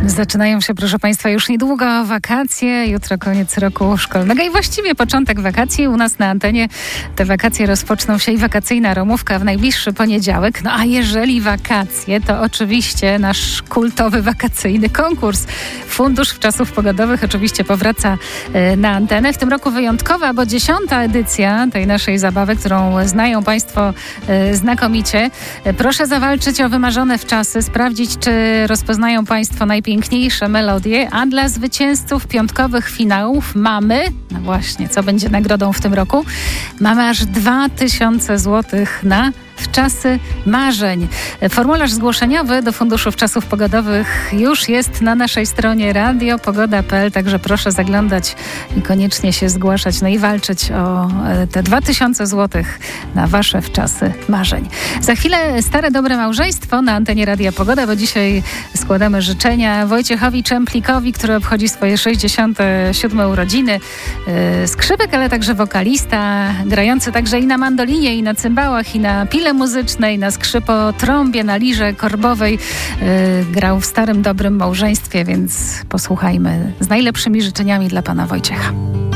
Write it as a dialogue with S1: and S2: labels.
S1: Zaczynają się, proszę Państwa, już niedługo wakacje. Jutro koniec roku szkolnego i właściwie początek wakacji. U nas na antenie te wakacje rozpoczną się i wakacyjna ramówka w najbliższy poniedziałek. No a jeżeli wakacje, to oczywiście nasz kultowy wakacyjny konkurs Fundusz Wczasów Pogodowych oczywiście powraca na antenę. W tym roku wyjątkowa, bo 10. edycja tej naszej zabawy, którą znają Państwo znakomicie. Proszę zawalczyć o wymarzone wczasy, sprawdzić, czy rozpoznają Państwo najpiękniejsze melodie, a dla zwycięzców piątkowych finałów mamy, no właśnie, co będzie nagrodą w tym roku, mamy aż 2000 zł na Wczasy Marzeń. Formularz zgłoszeniowy do Funduszu Wczasów Pogodowych już jest na naszej stronie radiopogoda.pl, także proszę zaglądać i koniecznie się zgłaszać, no i walczyć o te 2000 zł na Wasze Wczasy Marzeń. Za chwilę stare, dobre małżeństwo na antenie Radia Pogoda, bo dzisiaj składamy życzenia Wojciechowi Czemplikowi, który obchodzi swoje 67 urodziny. Skrzypek, ale także wokalista, grający także i na mandolinie, i na cymbałach, i na pile muzycznej, na skrzypotrąbie, na lirze korbowej. Grał w starym, dobrym małżeństwie, więc posłuchajmy z najlepszymi życzeniami dla pana Wojciecha.